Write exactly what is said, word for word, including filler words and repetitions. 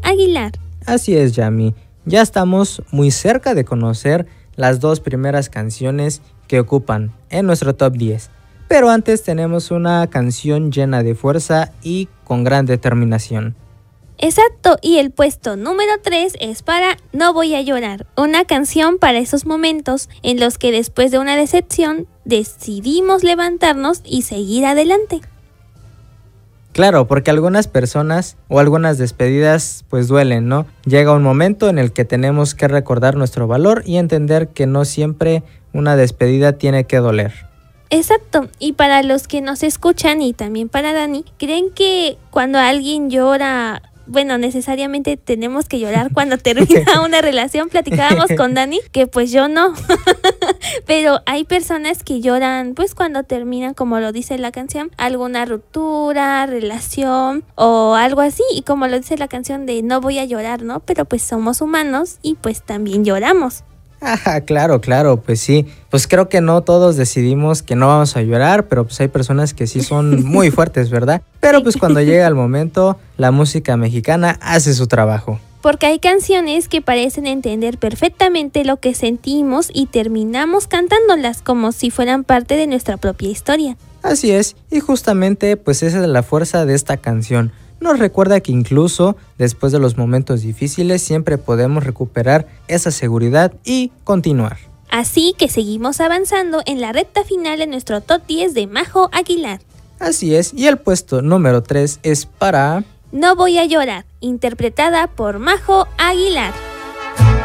Aguilar. Así es, Yami. Ya estamos muy cerca de conocer las dos primeras canciones que ocupan en nuestro top diez. Pero antes tenemos una canción llena de fuerza y con gran determinación. Exacto, y el puesto número tres es para No voy a llorar, una canción para esos momentos en los que después de una decepción decidimos levantarnos y seguir adelante. Claro, porque algunas personas o algunas despedidas pues duelen, ¿no? Llega un momento en el que tenemos que recordar nuestro valor y entender que no siempre una despedida tiene que doler. Exacto, y para los que nos escuchan y también para Dani, ¿creen que cuando alguien llora, bueno, necesariamente tenemos que llorar cuando termina una relación? Platicábamos con Dani que pues yo no, pero hay personas que lloran pues cuando terminan, como lo dice la canción, alguna ruptura, relación o algo así, y como lo dice la canción de No voy a llorar, ¿no? Pero pues somos humanos y pues también lloramos. Ah, claro, claro, pues sí. Pues creo que no todos decidimos que no vamos a llorar, pero pues hay personas que sí son muy fuertes, ¿verdad? Pero pues cuando llega el momento, la música mexicana hace su trabajo. Porque hay canciones que parecen entender perfectamente lo que sentimos y terminamos cantándolas como si fueran parte de nuestra propia historia. Así es, y justamente pues esa es la fuerza de esta canción. Nos recuerda que incluso después de los momentos difíciles siempre podemos recuperar esa seguridad y continuar. Así que seguimos avanzando en la recta final de nuestro top diez de Majo Aguilar. Así es, y el puesto número tres es para No voy a llorar, interpretada por Majo Aguilar.